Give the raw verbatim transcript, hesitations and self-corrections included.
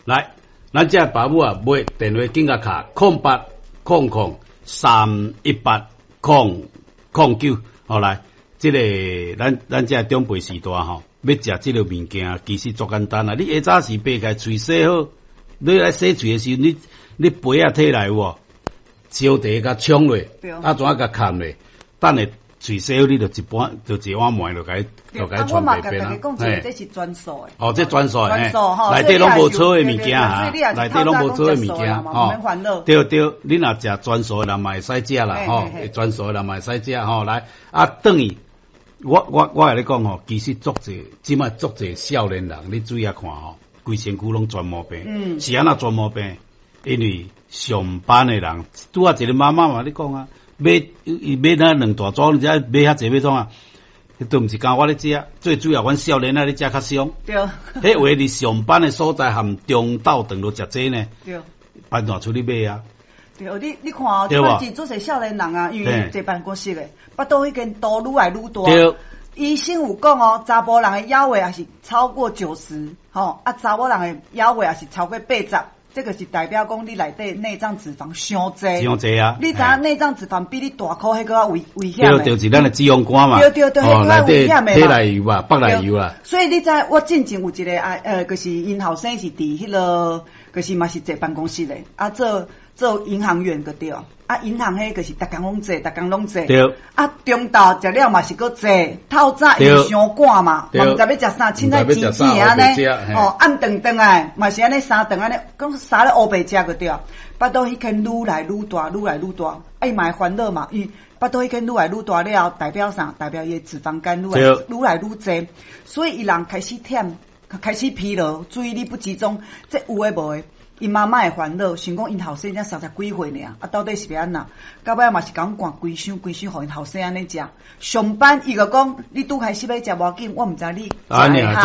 来，咱这爸母啊，买电话紧甲卡空八空空三一八空空九，好来，这个咱咱这长辈时代吼，要食这个物件，其实足简单啊。你下早时扒开喙洗好，你来洗喙的时候，你你杯啊摕来有无？烧茶甲冲落，啊，怎啊甲砍落，等下喙洗好，你就一般就一碗糜就该就该传白边啦。 哎，这是专属的。 哦，这专属的， 专属吼， 内底拢无错的物件哈，内底拢无错的物件吼。对对，你若食专属的，人嘛会使食啦吼，专属的人嘛会使食吼。来，啊，等于我我我甲你讲吼，其实足侪，即摆足侪少年人，你注意下看吼，规身躯拢全毛病。嗯。是安那全毛病？因为上班的人，拄啊一个妈妈嘛，你讲啊，买买那两大组，你知买遐济要创啊？都毋是讲我咧食，最主要阮少年仔咧食较伤。对。迄话你上班的所在含中昼顿都食济呢。对。办哪出去买啊？ 对，你你看哦，即摆真做些少年人啊，因为坐办公室的，巴肚迄间肚愈来愈大。对。医生有讲哦，查甫人的腰围也是超过九十，吼啊，查某人的腰围也是超过八十。这个是代表讲你内底内脏脂肪伤济，伤济啊！你知影内脏脂肪比你大颗迄个较危危险的，对，就是咱的脂肪肝嘛，对对对，迄个较危险的嘛，体内油啊，北内油啊。所以你知我进前有一个啊，呃，就是因后生是伫迄个，就是嘛是坐办公室的，啊做做银行员个对，啊银行迄个是逐工拢坐，逐工拢坐，对，啊中昼食了嘛是搁坐，透早因为伤赶嘛，嘛毋知要食啥，凊彩甜甜安尼，哦暗顿顿诶，嘛是安尼三顿安尼，讲三咧乌白食个对，巴肚迄间愈来愈大，愈来愈大，哎嘛会烦恼嘛，伊巴肚迄间愈来愈大了，代表啥？代表伊诶脂肪肝愈来愈来愈济，所以伊人开始忝，开始疲劳，注意力不集中，这有诶无诶？因妈妈会烦恼，想讲因后生才三十几岁尔，啊，到底是要安那？到尾嘛是讲灌规箱规箱，互因后生安尼食。上班伊个讲，你拄开始要食无要紧，我毋知你。啊，你啊，